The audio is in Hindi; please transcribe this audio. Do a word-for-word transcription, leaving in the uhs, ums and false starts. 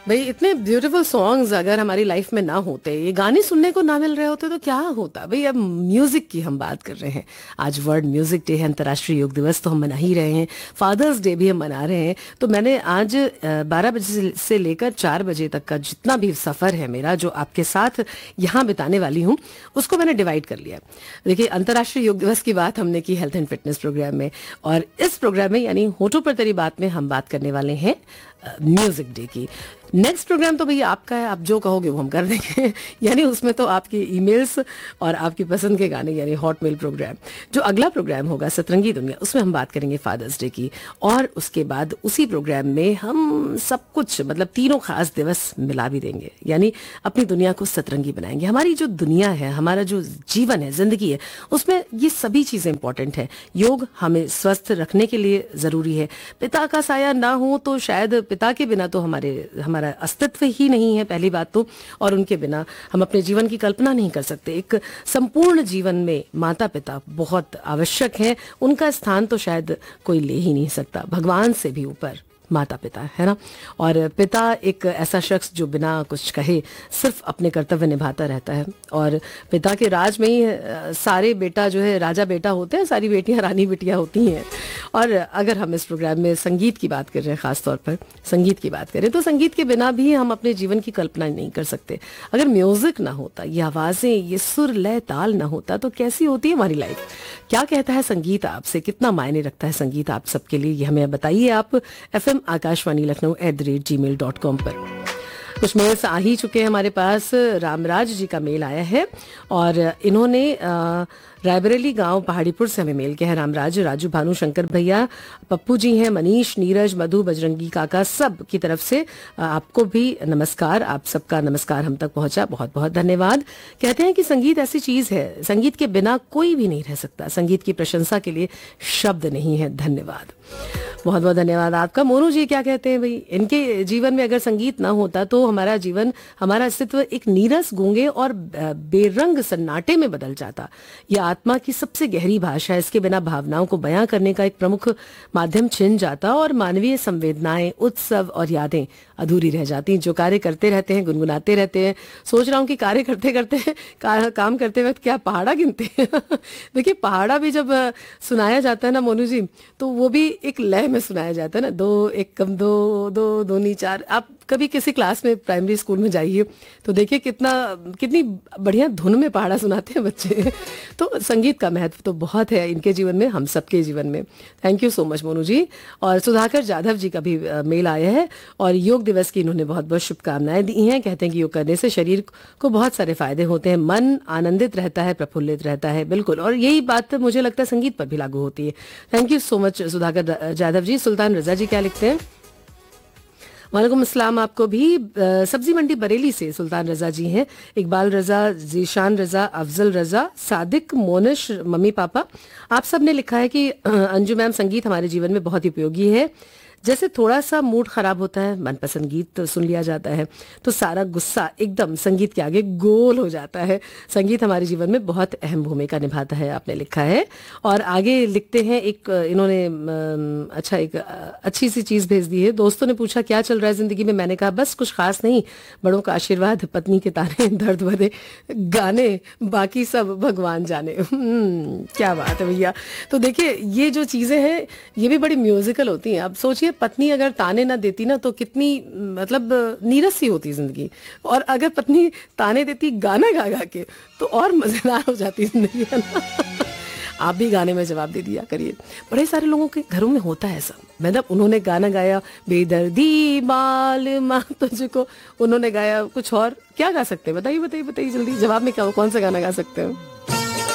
भाई इतने ब्यूटीफुल सॉन्ग्स अगर हमारी लाइफ में ना होते, ये गाने सुनने को ना मिल रहे होते तो क्या होता भाई। अब म्यूजिक की हम बात कर रहे हैं, आज वर्ल्ड म्यूजिक डे है, अंतर्राष्ट्रीय योग दिवस तो हम मना ही रहे हैं, फादर्स डे भी हम मना रहे हैं। तो मैंने आज बारह बजे से लेकर चार बजे तक का जितना भी सफर है मेरा, जो आपके साथ यहाँ बिताने वाली हूँ, उसको मैंने डिवाइड कर लिया। देखिए, अंतर्राष्ट्रीय योग दिवस की बात हमने की हेल्थ एंड फिटनेस प्रोग्राम में, और इस प्रोग्राम में यानी होठों पर तेरी बात में हम बात करने वाले हैं म्यूजिक डे की। नेक्स्ट प्रोग्राम तो भैया आपका है, आप जो कहोगे वो हम कर देंगे यानी उसमें तो आपकी ईमेल्स और आपकी पसंद के गाने, यानी हॉट मेल प्रोग्राम। जो अगला प्रोग्राम होगा सतरंगी दुनिया, उसमें हम बात करेंगे फादर्स डे की, और उसके बाद उसी प्रोग्राम में हम सब कुछ मतलब तीनों खास दिवस मिला भी देंगे, यानी अपनी दुनिया को सतरंगी बनाएंगे। हमारी जो दुनिया है, हमारा जो जीवन है, जिंदगी है, उसमें ये सभी चीजें इंपॉर्टेंट है। योग हमें स्वस्थ रखने के लिए जरूरी है। पिता का साया ना हो तो शायद, पिता के बिना तो हमारे हमारा अस्तित्व ही नहीं है पहली बात तो, और उनके बिना हम अपने जीवन की कल्पना नहीं कर सकते। एक संपूर्ण जीवन में माता पिता बहुत आवश्यक हैं, उनका स्थान तो शायद कोई ले ही नहीं सकता, भगवान से भी ऊपर माता पिता है ना। और पिता एक ऐसा शख्स जो बिना कुछ कहे सिर्फ अपने कर्तव्य निभाता रहता है, और पिता के राज में ही सारे बेटा जो है राजा बेटा होते हैं, सारी बेटियां रानी बेटियां होती हैं। और अगर हम इस प्रोग्राम में संगीत की बात कर रहे हैं, खास तौर पर संगीत की बात करें, तो संगीत के बिना भी हम अपने जीवन की कल्पना नहीं कर सकते। अगर म्यूजिक ना होता, ये आवाजें, ये सुर लय ताल ना होता, तो कैसी होती है हमारी लाइफ। क्या कहता है संगीत आपसे, कितना मायने रखता है संगीत आप सबके लिए, ये हमें बताइए आप F M Akashvani Lucknow at the rate ji mail dot com पर। कुछ मेल्स आ ही चुके हैं हमारे पास। रामराज जी का मेल आया है, और इन्होंने रायबरेली गांव पहाड़ीपुर से हमें मेल किया है। रामराज, राजू, भानु, शंकर भैया, पप्पू जी हैं, मनीष, नीरज, मधु, बजरंगी काका, सब की तरफ से आपको भी नमस्कार। आप सबका नमस्कार हम तक पहुंचा, बहुत बहुत धन्यवाद। कहते हैं कि संगीत ऐसी चीज है, संगीत के बिना कोई भी नहीं रह सकता, संगीत की प्रशंसा के लिए शब्द नहीं है। धन्यवाद, बहुत बहुत धन्यवाद आपका। मोनू जी क्या कहते हैं भाई, इनके जीवन में अगर संगीत ना होता तो हमारा जीवन, हमारा अस्तित्व एक नीरस, गूंगे और बेरंग सन्नाटे में बदल जाता। यह आत्मा की सबसे गहरी भाषा है, इसके बिना भावनाओं को बयां करने का एक प्रमुख माध्यम छिन जाता, और मानवीय संवेदनाएं, उत्सव और यादें अधूरी रह जाती। जो कार्य करते रहते हैं, गुनगुनाते रहते हैं। सोच रहा हूँ कि कार्य करते करते का, काम करते वक्त क्या पहाड़ा गिनते हैं देखिए, पहाड़ा भी जब सुनाया जाता है ना मोनू जी, तो वो भी एक लय में सुनाया जाता है ना, दो एक कम दो, दो दूनी चार। आप कभी किसी क्लास में प्राइमरी स्कूल में जाइए तो देखिए कितना कितनी बढ़िया धुन में पहाड़ा सुनाते हैं बच्चे तो संगीत का महत्व तो बहुत है इनके जीवन में, हम सबके जीवन में। Thank you so much Monu जी। और सुधाकर जाधव जी का भी मेल आया है, और योग दिवस की इन्होंने बहुत बहुत शुभकामनाएं दी हैं। कहते हैं कि योग करने से शरीर को बहुत सारे फायदे होते हैं, मन आनंदित रहता है, प्रफुल्लित रहता है। बिल्कुल, और यही बात मुझे लगता है संगीत पर भी लागू होती है। Thank you so much Sudhakar Jadhav जी। सुल्तान रजा जी क्या लिखते हैं, वालेकुम अस्सलाम आपको भी। सब्जी मंडी बरेली से सुल्तान रजा जी हैं। इकबाल रजा, जीशान रजा, अफजल रजा, सादिक, मोनिश, मम्मी पापा, आप सब ने लिखा है कि अंजू मैम, संगीत हमारे जीवन में बहुत उपयोगी है। जैसे थोड़ा सा मूड खराब होता है, मनपसंद गीत तो सुन लिया जाता है तो सारा गुस्सा एकदम संगीत के आगे गोल हो जाता है। संगीत हमारे जीवन में बहुत अहम भूमिका निभाता है, आपने लिखा है। और आगे लिखते हैं, एक इन्होंने अच्छा एक अच्छी सी चीज भेज दी है। दोस्तों ने पूछा क्या चल रहा है जिंदगी में, मैंने कहा बस कुछ खास नहीं, बड़ों का आशीर्वाद, पत्नी के ताने, दर्द भरे गाने, बाकी सब भगवान जाने। क्या बात है भैया। तो देखिए ये जो चीजें हैं ये भी बड़ी म्यूजिकल होती हैं। अब सोचिए पत्नी अगर ताने ना देती ना तो कितनी मतलब नीरस सी होती जिंदगी, और अगर पत्नी ताने देती गाना गा गा के तो और मजेदार हो जाती जिंदगी, है ना। आप भी गाने में जवाब दे दिया करिए, बड़े सारे लोगों के घरों में होता है ऐसा। मतलब उन्होंने गाना गाया बेदर्दी बाल माँ तुझको, उन्होंने गाया कुछ और, क्या गा सकते हैं बताइए बताइए बताइए जल्दी, जवाब में क्या, कौन सा गाना गा सकते हैं।